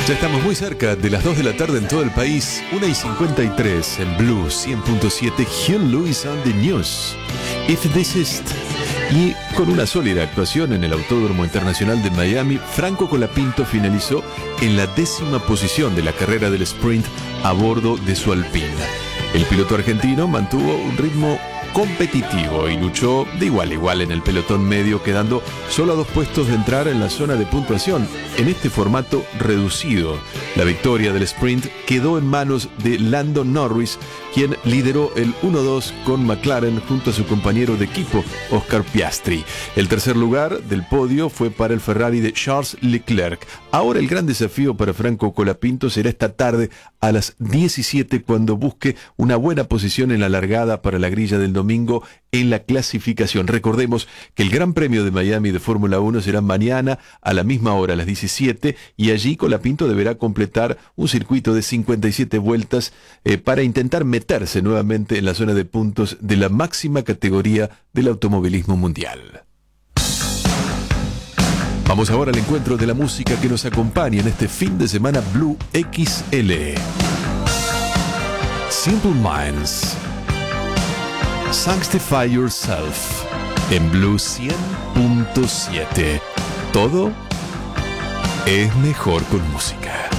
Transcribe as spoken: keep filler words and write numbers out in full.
Ya estamos muy cerca de las dos de la tarde en todo el país, una y cincuenta y tres en Blue cien punto siete, Hugh Lewis on the News. If This Is. Y con una sólida actuación en el Autódromo Internacional de Miami, Franco Colapinto finalizó en la décima posición de la carrera del sprint a bordo de su Alpina. El piloto argentino mantuvo un ritmo competitivo y luchó de igual a igual en el pelotón medio, quedando solo a dos puestos de entrar en la zona de puntuación. En este formato reducido, la victoria del sprint quedó en manos de Lando Norris, quien lideró el uno dos con McLaren junto a su compañero de equipo, Oscar Piastri. El tercer lugar del podio fue para el Ferrari de Charles Leclerc. Ahora el gran desafío para Franco Colapinto será esta tarde a las diecisiete, cuando busque una buena posición en la largada para la grilla del domingo en la clasificación. Recordemos que el Gran Premio de Miami de Fórmula uno será mañana a la misma hora, a las diecisiete, y allí Colapinto deberá completar un circuito de cincuenta y siete vueltas eh, para intentar meterse nuevamente en la zona de puntos de la máxima categoría del automovilismo mundial. Vamos ahora al encuentro de la música que nos acompaña en este fin de semana Blue X L. Simple Minds, Sanctify Yourself, en Blue cien punto siete. Todo es mejor con música.